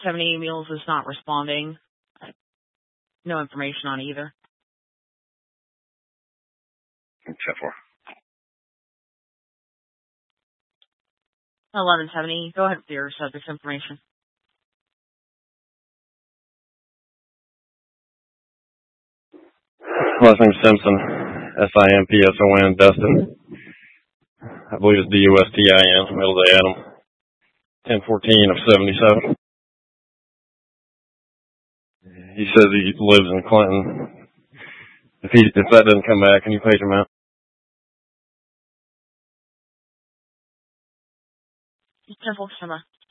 70 Mules is not responding. No information on either. 10-4. 1170, go ahead with your subject information. Last name Simpson, Simpson, Dustin. I believe it's Dustin, middle of Adam. 1014 of 77. He says he lives in Clinton. If that doesn't come back, can you page him out? 10-4,